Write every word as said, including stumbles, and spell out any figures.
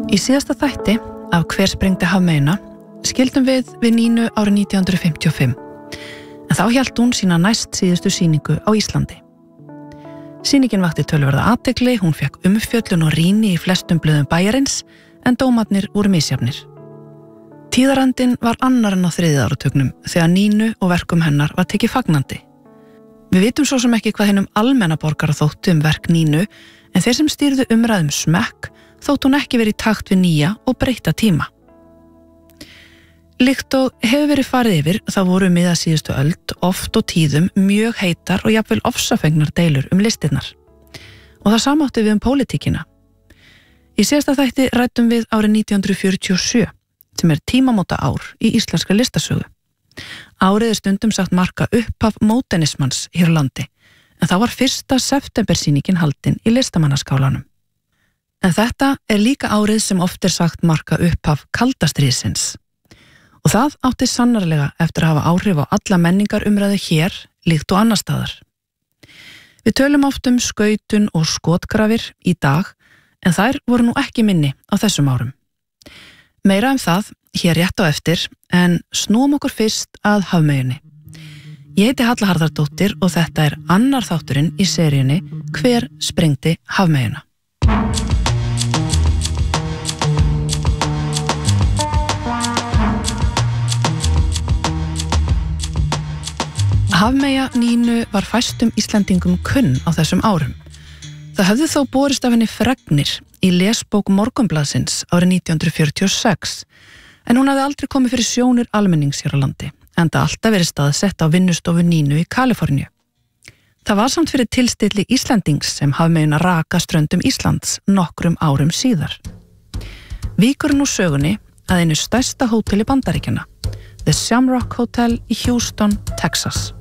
Í síðasta þætti af Hver sprengdi hafmeyjuna skildum við við Nínu árið nítján hundruð fimmtíu og fimm, en þá hélt hún sína næst síðustu sýningu á Íslandi. Sýningin vakti töluverða athygli, hún fékk umfjöllun og rýni í flestum blöðum bæjarins, en dómarnir voru misjafnir. Tíðarandinn var annar en á þriðja áratugnum þegar Nínu og verkum hennar var tekið fagnandi. Við vitum svo sem ekki hvað hinum almenna borgara þóttu um verk Nínu, en þeir sem stýrðu umræðum smekk þótt hún ekki verið í takt við nýja og breytta tíma. Líkt og hefur verið farið yfir þá voru miða síðustu öld oft og tíðum mjög heitar og jafnvel ofsafengnar deilur um listirnar. Og það samátti við um pólitíkina. Í síðasta þætti ræddum við árið nítján hundruð fjörutíu og sjö, sem er tímamóta ár í íslenska listasögu. Árið er stundum sagt marka upphaf módernismans hér á landi, en það var fyrsta septembersýningin haldin í listamannaskálanum. En þetta er líka árið sem oft er sagt marka upphaf kaldastríðsins. Og það átti sannarlega eftir að hafa áhrif á alla menningarumræðu hér, líkt og annar staðar. Við tölum oft um skautun og skotgrafir í dag, en þær voru nú ekki minni á þessum árum. Meira um það hér rétt á eftir, en snúum okkur fyrst að hafmeyjunni. Ég heiti Halla Harðardóttir og þetta er annar þátturinn í seríunni Hver sprengdi hafmeyjuna. Hafmeyja Nínu var fæstum Íslendingum kunn á þessum árum. Það hefði þó borist af henni fregnir í lesbók Morgunblaðsins árið nítján hundruð fjörutíu og sex, en hún hafði aldrei komið fyrir sjónir almennings hér á landi, enda alltaf verið staðsett á vinnustofu Nínu í Kaliforníu. Það var samt fyrir tilstilli Íslendings sem hafmeyjuna raka ströndum Íslands nokkrum árum síðar. Víkur nú sögunni að einu stærsta hóteli Bandaríkjanna, The Shamrock Hotel í Houston, Texas.